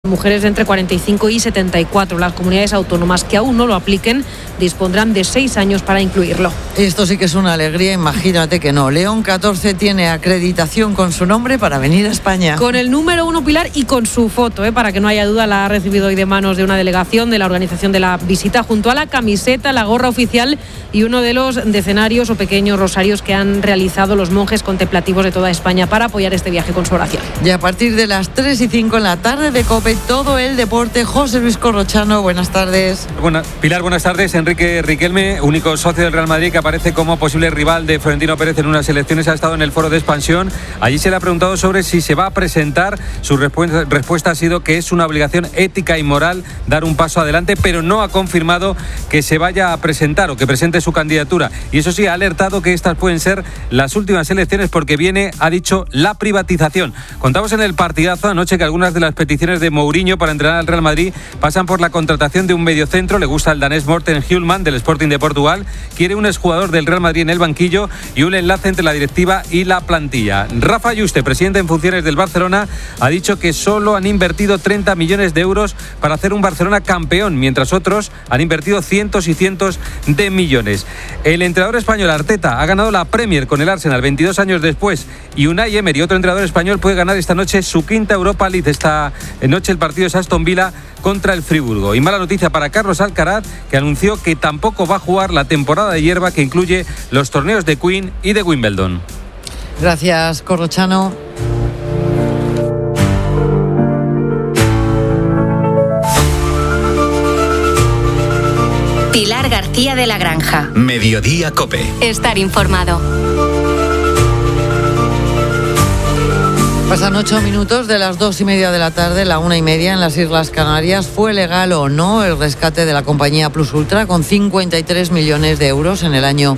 Mujeres de entre 45 y 74. Las comunidades autónomas que aún no lo apliquen dispondrán de 6 años para incluirlo. Esto sí que es una alegría, imagínate que no. León 14 tiene acreditación con su nombre para venir a España. Con el número 1, Pilar, y con su foto, para que no haya duda, la ha recibido hoy de manos de una delegación de la organización de la visita, junto a la camiseta, la gorra oficial y uno de los decenarios o pequeños rosarios que han realizado los monjes contemplativos de toda España para apoyar este viaje con su oración. Y a partir de las 3:05 en la tarde de COPE, todo el deporte. José Luis Corrochano, buenas tardes. Pilar, buenas tardes. Enrique Riquelme, único socio del Real Madrid que aparece como posible rival de Florentino Pérez en unas elecciones, ha estado en el foro de expansión. Allí se le ha preguntado sobre si se va a presentar. Su respuesta ha sido que es una obligación ética y moral dar un paso adelante, pero no ha confirmado que se vaya a presentar o que presente su candidatura. Y eso sí, ha alertado que estas pueden ser las últimas elecciones porque viene, ha dicho, la privatización. Contamos en el partidazo anoche que algunas de las peticiones de Mourinho para entrenar al Real Madrid pasan por la contratación de un mediocentro. Le gusta el danés Morten Hjulmand del Sporting de Portugal. Quiere un exjugador del Real Madrid en el banquillo y un enlace entre la directiva y la plantilla. Rafa Yuste, presidente en funciones del Barcelona, ha dicho que solo han invertido 30 millones de euros para hacer un Barcelona campeón, mientras otros han invertido cientos y cientos de millones. El entrenador español Arteta ha ganado la Premier con el Arsenal 22 años después, y Unai Emery, otro entrenador español, puede ganar esta noche su quinta Europa League. Esta noche el partido es Aston Villa contra el Friburgo. Y mala noticia para Carlos Alcaraz, que anunció que tampoco va a jugar la temporada de hierba que incluye los torneos de Queen y de Wimbledon. Gracias, Corrochano. Pilar García de la Granja. Mediodía COPE. Estar informado. Pasan 8 minutos de las 2:30 de la tarde, la 1:30 en las Islas Canarias. ¿Fue legal o no el rescate de la compañía Plus Ultra con 53 millones de euros en el año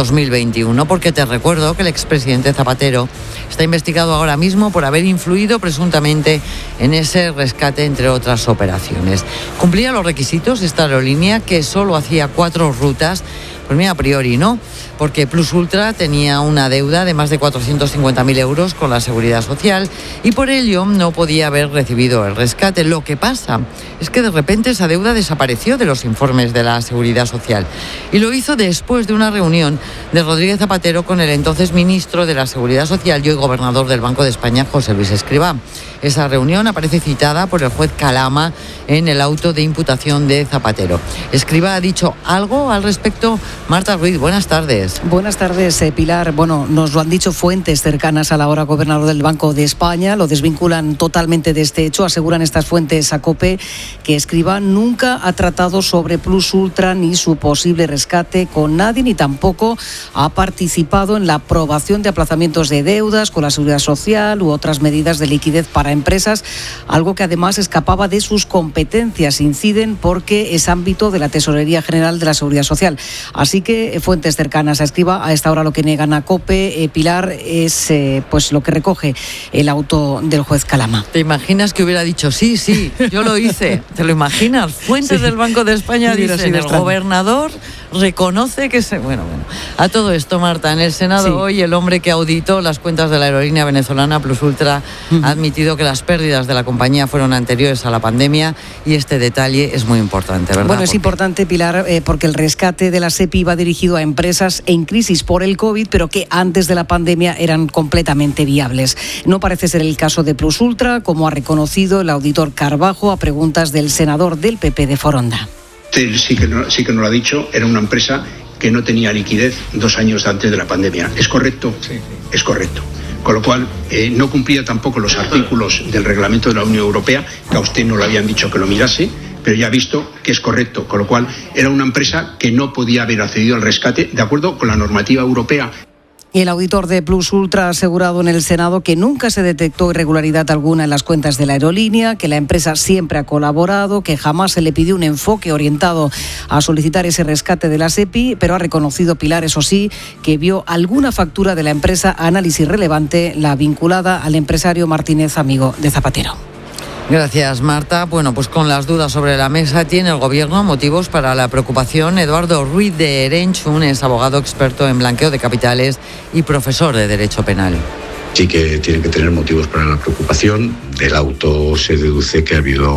2021? Porque te recuerdo que el expresidente Zapatero está investigado ahora mismo por haber influido presuntamente en ese rescate, entre otras operaciones. ¿Cumplía los requisitos esta aerolínea, que solo hacía 4 rutas? Pues mira, a priori no, porque Plus Ultra tenía una deuda de más de 450.000 euros con la Seguridad Social y por ello no podía haber recibido el rescate. Lo que pasa es que de repente esa deuda desapareció de los informes de la Seguridad Social y lo hizo después de una reunión de Rodríguez Zapatero con el entonces ministro de la Seguridad Social y hoy gobernador del Banco de España, José Luis Escrivá. Esa reunión aparece citada por el juez Calama en el auto de imputación de Zapatero. Escrivá ha dicho algo al respecto. Marta Ruiz, buenas tardes. Buenas tardes, Pilar. Bueno, nos lo han dicho fuentes cercanas al ahora gobernador del Banco de España. Lo desvinculan totalmente de este hecho. Aseguran estas fuentes a COPE que Escrivá nunca ha tratado sobre Plus Ultra ni su posible rescate con nadie, ni tampoco ha participado en la aprobación de aplazamientos de deudas con la Seguridad Social u otras medidas de liquidez para empresas, algo que además escapaba de sus competencias. Inciden porque es ámbito de la Tesorería General de la Seguridad Social. Así que fuentes cercanas a Escrivá a esta hora lo que niegan a COPE, Pilar, es pues lo que recoge el auto del juez Calama. ¿Te imaginas que hubiera dicho sí, yo lo hice? ¿Te lo imaginas? Fuentes del Banco de España dicen, el gobernador reconoce que se... Bueno. A todo esto, Marta, en el Senado hoy el hombre que auditó las cuentas de la aerolínea venezolana Plus Ultra ha admitido que las pérdidas de la compañía fueron anteriores a la pandemia y este detalle es muy importante, ¿verdad? Bueno, es importante, Pilar, porque el rescate de la SEPI va dirigido a empresas en crisis por el COVID, pero que antes de la pandemia eran completamente viables. No parece ser el caso de Plus Ultra, como ha reconocido el auditor Carbajo a preguntas del senador del PP de Foronda. Sí que nos lo ha dicho, era una empresa que no tenía liquidez 2 años antes de la pandemia. ¿Es correcto? Sí. Es correcto. Con lo cual, no cumplía tampoco los artículos del reglamento de la Unión Europea, que a usted no le habían dicho que lo mirase, pero ya ha visto que es correcto. Con lo cual, era una empresa que no podía haber accedido al rescate de acuerdo con la normativa europea. Y el auditor de Plus Ultra ha asegurado en el Senado que nunca se detectó irregularidad alguna en las cuentas de la aerolínea, que la empresa siempre ha colaborado, que jamás se le pidió un enfoque orientado a solicitar ese rescate de la SEPI, pero ha reconocido, Pilar, eso sí, que vio alguna factura de la empresa a análisis relevante, la vinculada al empresario Martínez, amigo de Zapatero. Gracias, Marta. Bueno, pues con las dudas sobre la mesa tiene el Gobierno motivos para la preocupación. Eduardo Ruiz de Erenchun es abogado experto en blanqueo de capitales y profesor de Derecho Penal. Sí que tienen que tener motivos para la preocupación. Del auto se deduce que ha habido